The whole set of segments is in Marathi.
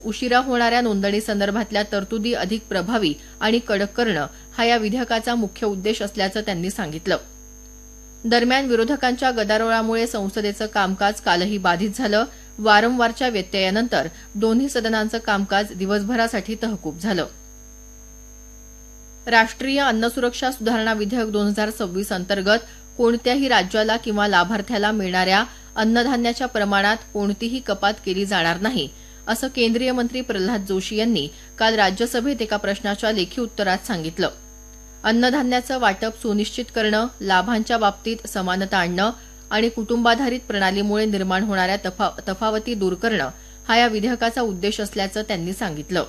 उशिरा होणाऱ्या नोंदणीसंदर्भातल्या तरतुदी अधिक प्रभावी आणि कडक करणं हा या विधेयकाचा मुख्य उद्देश असल्याचं त्यांनी सांगितलं. दरम्यान विरोधकांच्या गदारोळामुळे संसदेचं कामकाज कालही बाधित झालं. वारंवारच्या व्यत्ययानंतर दोन्ही सदनांचं कामकाज दिवसभरासाठी तहकूब झालं. राष्ट्रीय अन्न सुरक्षा सुधारणा विधेयक 2026 अंतर्गत कोणत्याही राज्याला किंवा लाभार्थ्याला मिळणाऱ्या अन्नधान्याच्या प्रमाणात कोणतीही कपात केली जाणार नाही, असं केंद्रीय मंत्री प्रल्हाद जोशी यांनी काल राज्यसभेत एका प्रश्नाच्या लेखी उत्तरात सांगितलं. अन्नधान्याचं वाटप सुनिश्चित करणं, लाभांच्या बाबतीत समानता आणणं आणि कुटुंबाधारित प्रणालीमुळे निर्माण होणाऱ्या तफावती दूर करणं हा या विधेयकाचा उद्देश असल्याचं त्यांनी सांगितलं.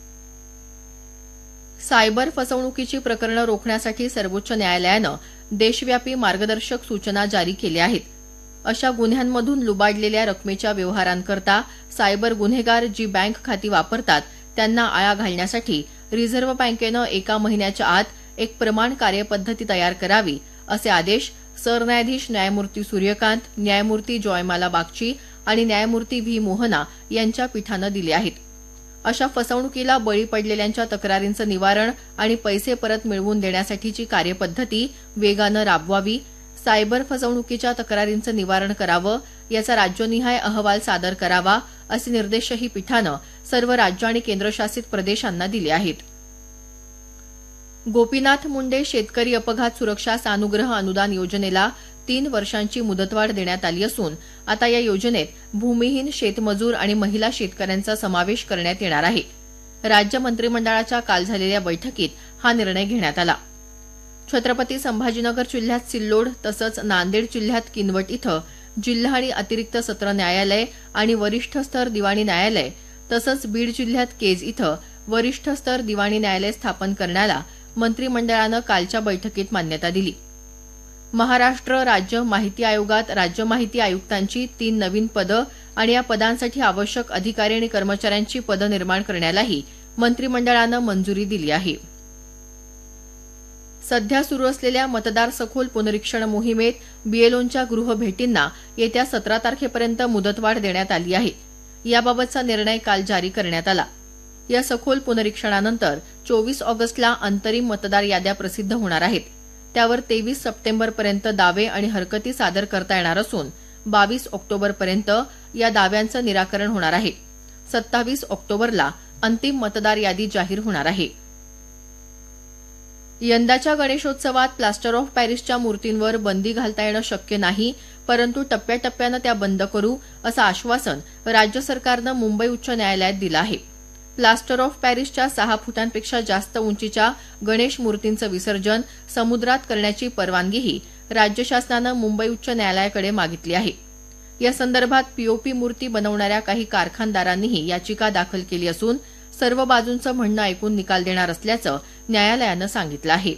सायबर फसवणुकीची प्रकरणं रोखण्यासाठी सर्वोच्च न्यायालयानं देशव्यापी मार्गदर्शक सूचना जारी केल्या आहेत. अशा गुन्ह्यांमधून लुबाडलेल्या रकमेच्या व्यवहारांकरता सायबर गुन्हेगार जी बँक खाती वापरतात त्यांना आळा घालण्यासाठी रिझर्व्ह बँकेनं 1 महिन्याच्या आत एक प्रमाण कार्यपद्धती तयार करावी, असे आदेश सरन्यायाधीश न्यायमूर्ती सूर्यकांत, न्यायमूर्ती जॉयमाला बागची आणि न्यायमूर्ती व्ही मोहना यांच्या पीठानं दिले आहेत. अशा फसवणुकीला बळी पडलेल्यांच्या तक्रारींचं निवारण आणि पैसे परत मिळवून देण्यासाठीची कार्यपद्धती वेगानं राबवावी, सायबर फसवणुकीच्या तक्रारींचं निवारण करावं, याचा राज्यनिहाय अहवाल सादर करावा, असे निर्देशही पीठानं सर्व राज्य आणि केंद्रशासित प्रदेशांना दिले आहेत. गोपीनाथ मुंडे शेतकरी अपघात सुरक्षा सानुग्रह अनुदान योजनेला 3 वर्षांची मुदतवाढ देण्यात आली असून आता या योजनेत भूमिहीन शेतमजूर आणि महिला शेतकऱ्यांचा समावेश करण्यात येणार आहे. राज्य मंत्रिमंडळाच्या काल झालेल्या बैठकीत हा निर्णय घेण्यात आला. छत्रपती संभाजीनगर जिल्ह्यात सिल्लोड तसंच नांदेड जिल्ह्यात किनवट इथं जिल्हा आणि अतिरिक्त सत्र न्यायालय आणि वरिष्ठ स्तर दिवाणी न्यायालय तसंच बीड जिल्ह्यात केज इथं वरिष्ठ स्तर दिवाणी न्यायालय स्थापन करण्याला मंत्रिमंडळानं कालच्या बैठकीत मान्यता दिली. महाराष्ट्र राज्य माहिती आयोगात राज्य माहिती आयुक्तांची 3 नवीन पदं आणि या पदांसाठी आवश्यक अधिकारी आणि कर्मचाऱ्यांची पदं निर्माण करण्यालाही मंत्रिमंडळानं मंजुरी दिली आहे. सध्या सुरू असलेल्या मतदार सखोल पुनरीक्षण मोहिमेत बीएलओंच्या गृह भेटींना येत्या 17 तारखेपर्यंत मुदतवाढ देण्यात आली आहे. याबाबतचा निर्णय काल जारी करण्यात आला. या सखोल पुनरीक्षणानंतर 24 ऑगस्टला अंतरिम मतदार याद्या प्रसिद्ध होणार आहेत. त्यावर 23 सप्टेंबरपर्यंत दावे आणि हरकती सादर करता येणार असून 22 ऑक्टोबरपर्यंत या दाव्यांचं निराकरण होणार आहे. 27 ऑक्टोबरला अंतिम मतदार यादी जाहीर होणार आहे. यंदाच्या गणेशोत्सवात प्लास्टर ऑफ पॅरिसच्या मूर्तींवर बंदी घालता येणं शक्य नाही, परंतु टप्प्याटप्प्यानं त्या बंद करू, असं आश्वासन राज्य सरकारनं मुंबई उच्च न्यायालयात दिलं आहे. प्लास्टर ऑफ पॅरिसच्या 6 फुटांपेक्षा जास्त उंचीच्या गणेश मूर्तींचं विसर्जन समुद्रात करण्याची परवानगीही राज्य शासनानं मुंबई उच्च न्यायालयाकडे मागितली आहे. या संदर्भात पीओपी मूर्ती बनवणाऱ्या काही कारखानदारांनीही याचिका दाखल केली असून सर्व बाजूंचं म्हणणं ऐकून निकाल देणार असल्याचं न्यायालयानं सांगितलं आहे.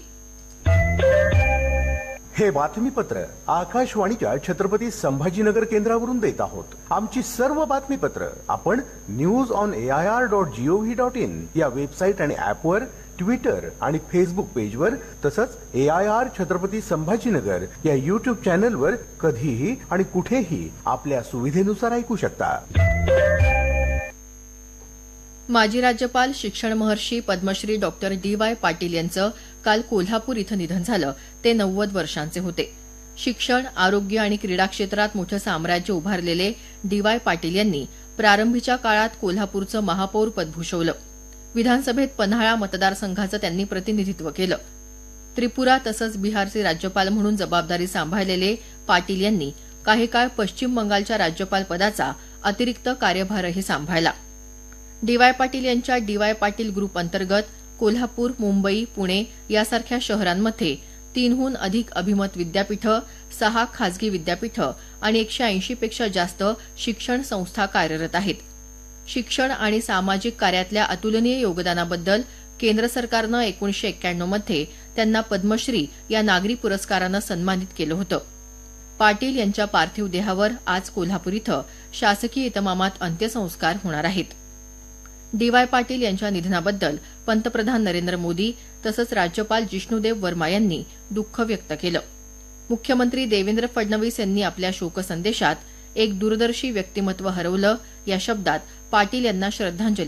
हे बातमीपत्र आकाशवाणीच्या छत्रपती संभाजीनगर केंद्रावरून देत आहोत. आमची सर्व बातमीपत्र आपण news.air.gov.in या वेबसाईट आणि ऍपवर, ट्विटर आणि फेसबुक पेजवर तसंच AIR छत्रपती संभाजीनगर या युट्यूब चॅनलवर कधीही आणि कुठेही आपल्या सुविधेनुसार ऐकू शकता. माजी राज्यपाल शिक्षण महर्षी पद्मश्री डॉक्टर DY पाटील यांचं काल कोल्हापूर इथं निधन झालं. ते 90 वर्षांचे होते. शिक्षण, आरोग्य आणि क्रीडा क्षेत्रात मोठं साम्राज्य उभारलेले DY पाटील यांनी प्रारंभीच्या काळात कोल्हापूरचं महापौर पद भूषवलं. विधानसभेत पन्हाळा मतदारसंघाचं त्यांनी प्रतिनिधित्व केलं. त्रिपुरा तसंच बिहारचे राज्यपाल म्हणून जबाबदारी सांभाळलेले पाटील यांनी काही काळ पश्चिम बंगालच्या राज्यपाल पदाचा अतिरिक्त कार्यभारही सांभाळला. DY पाटील यांच्या DY पाटील ग्रुप अंतर्गत कोल्हापूर, मुंबई, पुणे यासारख्या शहरांमध्ये 3हून अधिक अभिमत विद्यापीठं, 6 खासगी विद्यापीठं आणि 180 पेक्षा जास्त शिक्षण संस्था कार्यरत आहेत. शिक्षण आणि सामाजिक कार्यातल्या अतुलनीय योगदानाबद्दल केंद्र सरकारनं 1991 मध्ये त्यांना पद्मश्री या नागरी पुरस्कारानं सन्मानित केलं होतं. पाटील यांच्या पार्थिव देहावर आज कोल्हापूर इथं शासकीय इतमामात अंत्यसंस्कार होणार आहेत. DY पाटील यांच्या निधनाबद्दल पंतप्रधान नरेंद्र मोदी तसंच राज्यपाल जिष्णुदेव वर्मा यांनी दुःख व्यक्त केलं. मुख्यमंत्री देवेंद्र फडणवीस यांनी आपल्या शोकसंदेशात एक दूरदर्शी व्यक्तिमत्व हरवलं या शब्दात पाटील यांना श्रद्धांजली